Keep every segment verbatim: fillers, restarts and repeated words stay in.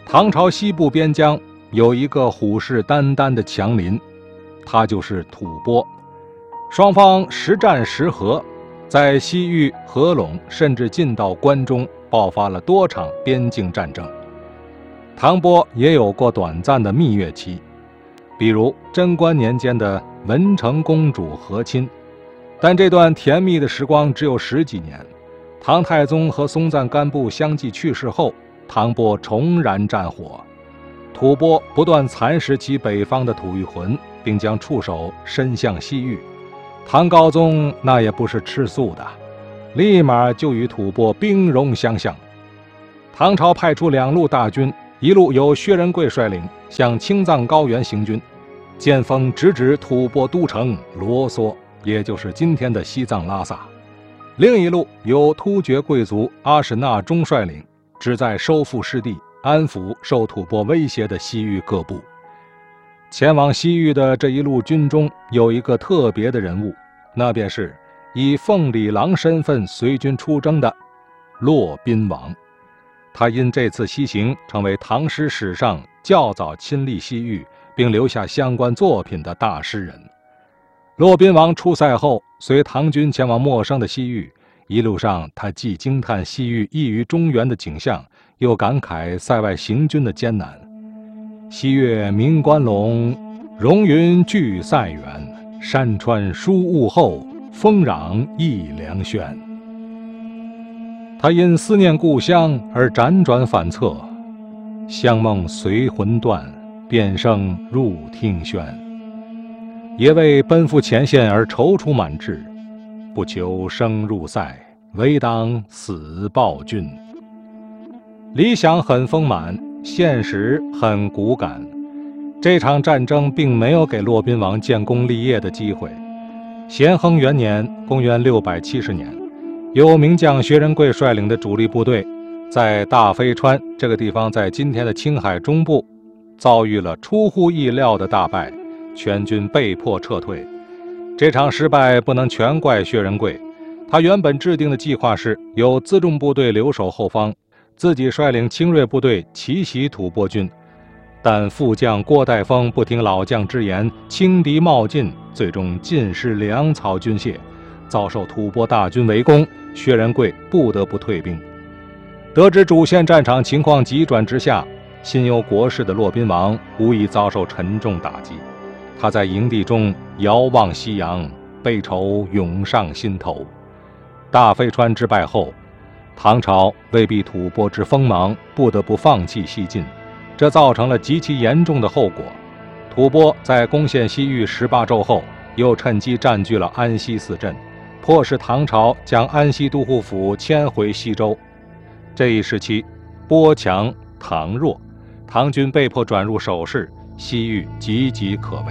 唐朝西部边疆有一个虎视眈眈的强邻，它就是吐蕃。双方时战时和，在西域、合拢甚至进到关中，爆发了多场边境战争。唐波也有过短暂的蜜月期，比如贞观年间的文成公主和亲，但这段甜蜜的时光只有十几年。唐太宗和松赞干布相继去世后，唐波重燃战火，吐蕃不断蚕食其北方的吐谷浑，并将触手伸向西域。唐高宗那也不是吃素的，立马就与吐蕃兵戎相向。唐朝派出两路大军，一路由薛仁贵率领向青藏高原行军，剑锋直指吐蕃都城罗梭，也就是今天的西藏拉萨。另一路由突厥贵族阿史那忠率领，旨在收复失地，安抚受吐蕃威胁的西域各部。前往西域的这一路军中有一个特别的人物，那便是以奉礼郎身份随军出征的骆宾王。他因这次西行成为唐诗史上较早亲历西域并留下相关作品的大诗人。骆宾王出塞后，随唐军前往陌生的西域，一路上他既惊叹西域异于中原的景象，又感慨塞外行军的艰难。西岳鸣关陇，荣云聚塞远，山川疏雾后，风壤益凉轩。他因思念故乡而辗转反侧，乡梦随魂断，变声入听轩。也为奔赴前线而踌躇满志，不求生入塞，唯当死报君。理想很丰满，现实很骨感。这场战争并没有给骆宾王建功立业的机会。咸亨元年，公元六百七十年，由名将薛仁贵率领的主力部队，在大飞川这个地方，在今天的青海中部，遭遇了出乎意料的大败。全军被迫撤退。这场失败不能全怪薛仁贵，他原本制定的计划是由辎重部队留守后方，自己率领精锐部队奇袭吐蕃军。但副将郭代峰不听老将之言，轻敌冒进，最终尽失粮草军械，遭受吐蕃大军围攻，薛仁贵不得不退兵。得知主线战场情况急转直下，心忧国事的骆宾王无疑遭受沉重打击。他在营地中遥望夕阳，悲愁涌上心头。大飞川之败后，唐朝为避吐蕃之锋芒，不得不放弃西进，这造成了极其严重的后果。吐蕃在攻陷西域十八州后，又趁机占据了安西四镇，迫使唐朝将安西都护府迁回西州。这一时期，波强唐弱，唐军被迫转入守势，西域岌岌可危。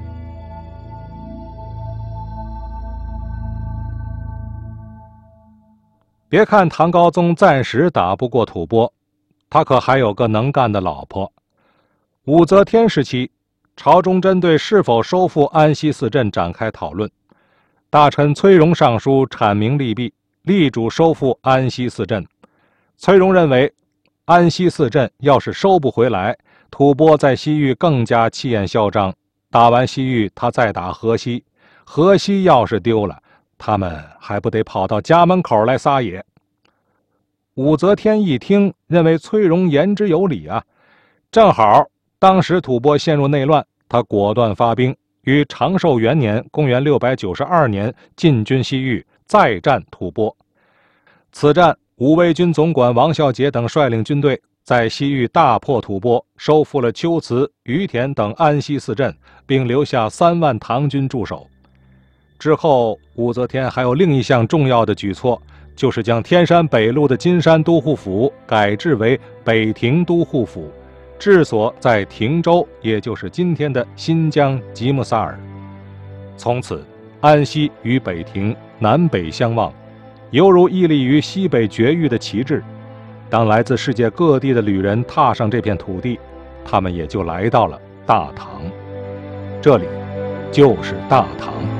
别看唐高宗暂时打不过吐蕃，他可还有个能干的老婆。武则天时期，朝中针对是否收复安西四镇展开讨论。大臣崔融上书阐明利弊，力主收复安西四镇。崔融认为，安西四镇要是收不回来，吐蕃在西域更加气焰嚣张，打完西域他再打河西，河西要是丢了，他们还不得跑到家门口来撒野。武则天一听，认为崔融言之有理啊，正好当时吐蕃陷入内乱，他果断发兵，于长寿元年公元六百九十二年进军西域，再战吐蕃。此战，武卫军总管王孝杰等率领军队在西域大破吐蕃，收复了龟兹、于田等安西四镇，并留下三万唐军驻守。之后，武则天还有另一项重要的举措，就是将天山北路的金山都护府改制为北庭都护府，治所在庭州，也就是今天的新疆吉木萨尔。从此，安西与北庭南北相望，犹如屹立于西北绝域的旗帜。当来自世界各地的旅人踏上这片土地，他们也就来到了大唐。这里就是大唐。